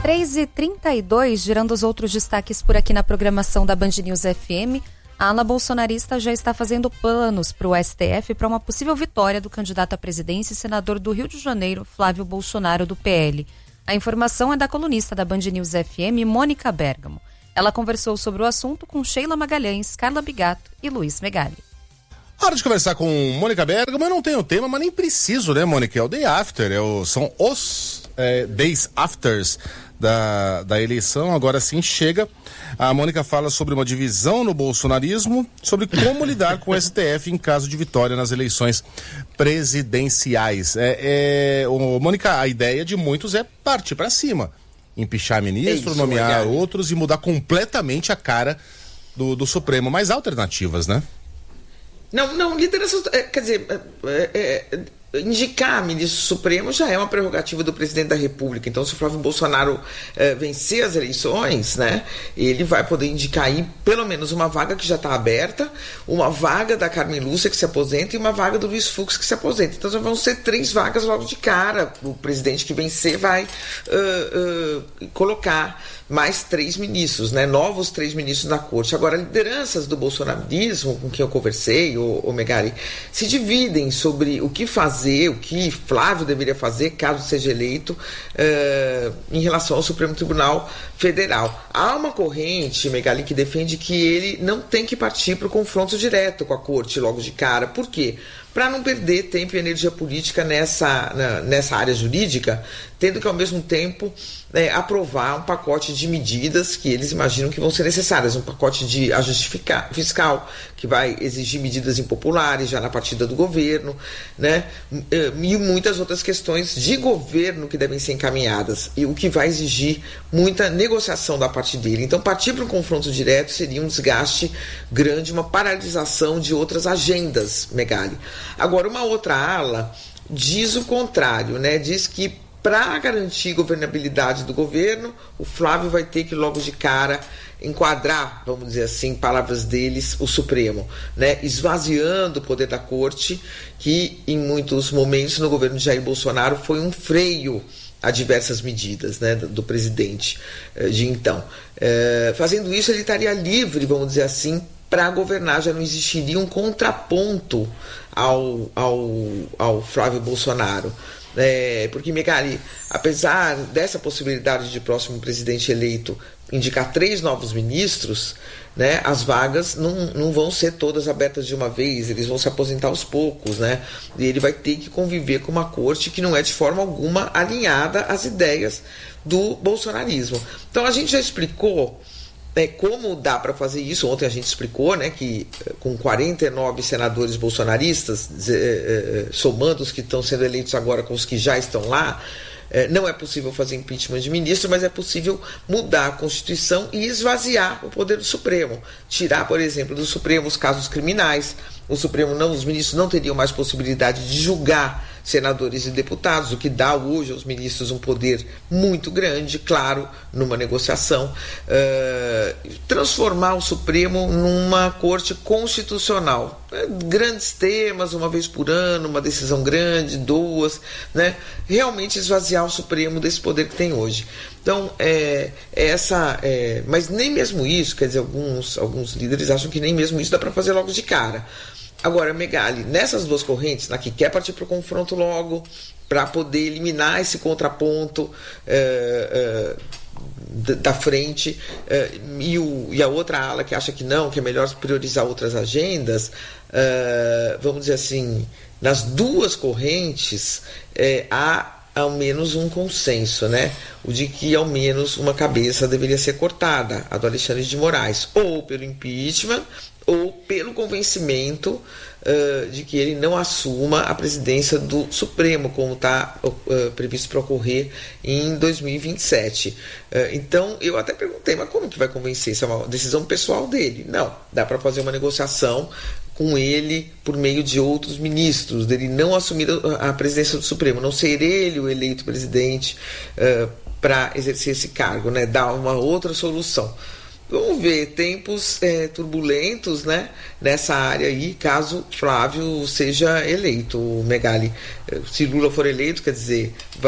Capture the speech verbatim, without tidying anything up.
três e trinta e dois, girando os outros destaques por aqui na programação da Band News F M. A ala bolsonarista já está fazendo planos para o S T F para uma possível vitória do candidato à presidência e senador do Rio de Janeiro, Flávio Bolsonaro, do P L. A informação é da colunista da Band News F M, Mônica Bergamo. Ela conversou sobre o assunto com Sheila Magalhães, Carla Bigato e Luiz Megali. Hora de conversar com Mônica Bergamo. Eu não tenho tema, mas nem preciso, né, Mônica? É o day after, é o, são os é, days afters da, da eleição. Agora sim chega. A Mônica fala sobre uma divisão no bolsonarismo, sobre como lidar com o S T F em caso de vitória nas eleições presidenciais. É, é, o, Mônica, a ideia de muitos é partir para cima. Empichar ministro, é isso, nomear é outros e mudar completamente a cara do, do Supremo. Mais alternativas, né? Não, não, lideranças, é, quer dizer, é, é, indicar ministro supremo já é uma prerrogativa do presidente da República. Então, se o Flávio Bolsonaro é, vencer as eleições, né, ele vai poder indicar aí pelo menos uma vaga que já está aberta, uma vaga da Carmen Lúcia que se aposenta e uma vaga do Luiz Fux que se aposenta. Então, já vão ser três vagas logo de cara. O presidente que vencer vai uh, uh, colocar mais três ministros, né? Novos três ministros na corte. Agora, lideranças do bolsonarismo, com quem eu conversei, o, o Megali, se dividem sobre o que fazer, o que Flávio deveria fazer, caso seja eleito, uh, em relação ao Supremo Tribunal Federal. Há uma corrente, Megali, que defende que ele não tem que partir para o confronto direto com a corte logo de cara. Por quê? Para não perder tempo e energia política nessa, na, nessa área jurídica, tendo que, ao mesmo tempo, é, aprovar um pacote de medidas que eles imaginam que vão ser necessárias, um pacote de ajuste fiscal, que vai exigir medidas impopulares já na partida do governo, né? E muitas outras questões de governo que devem ser encaminhadas, e o que vai exigir muita negociação da parte dele. Então, partir para um confronto direto seria um desgaste grande, uma paralisação de outras agendas, Megali. Agora, uma outra ala diz o contrário, né? Diz que para garantir governabilidade do governo, o Flávio vai ter que logo de cara enquadrar, vamos dizer assim, palavras deles, o Supremo, né? Esvaziando o poder da corte, que em muitos momentos no governo de Jair Bolsonaro foi um freio a diversas medidas, né, do, do presidente eh, de então. Eh, fazendo isso, ele estaria livre, vamos dizer assim, para governar, já não existiria um contraponto ao, ao, ao Flávio Bolsonaro. É, porque, Megali, apesar dessa possibilidade de próximo presidente eleito indicar três novos ministros, né, as vagas não, não vão ser todas abertas de uma vez, eles vão se aposentar aos poucos, né, e ele vai ter que conviver com uma corte que não é de forma alguma alinhada às ideias do bolsonarismo. Então a gente já explicou É, como dá para fazer isso. Ontem a gente explicou, né, que com quarenta e nove senadores bolsonaristas, é, é, somando os que estão sendo eleitos agora com os que já estão lá, é, não é possível fazer impeachment de ministro, mas é possível mudar a Constituição e esvaziar o poder do Supremo. Tirar, por exemplo, do Supremo os casos criminais. O Supremo não, os ministros não teriam mais possibilidade de julgar senadores e deputados, o que dá hoje aos ministros um poder muito grande, claro, numa negociação. Uh, transformar o Supremo numa corte constitucional. Grandes temas, uma vez por ano, uma decisão grande, duas, né? Realmente esvaziar o Supremo desse poder que tem hoje. Então, é, é essa, é, mas nem mesmo isso, quer dizer, alguns, alguns líderes acham que nem mesmo isso dá para fazer logo de cara. Agora, Megali, nessas duas correntes, na que quer partir para o confronto logo, para poder eliminar esse contraponto é, é, da frente, é, e, o, e a outra ala que acha que não, que é melhor priorizar outras agendas, é, vamos dizer assim, nas duas correntes é, há ao menos um consenso, né? O de que ao menos uma cabeça deveria ser cortada, a do Alexandre de Moraes, ou pelo impeachment, ou pelo convencimento uh, de que ele não assuma a presidência do Supremo, como está uh, previsto para ocorrer em dois mil e vinte e sete. Uh, então, eu até perguntei, mas como que vai convencer? Isso é uma decisão pessoal dele? Não, dá para fazer uma negociação com ele por meio de outros ministros, dele não assumir a presidência do Supremo, não ser ele o eleito presidente uh, para exercer esse cargo, né? Dar uma outra solução. Vamos ver, tempos é, turbulentos, né, nessa área aí, caso Flávio seja eleito, Megali. Se Lula for eleito, quer dizer,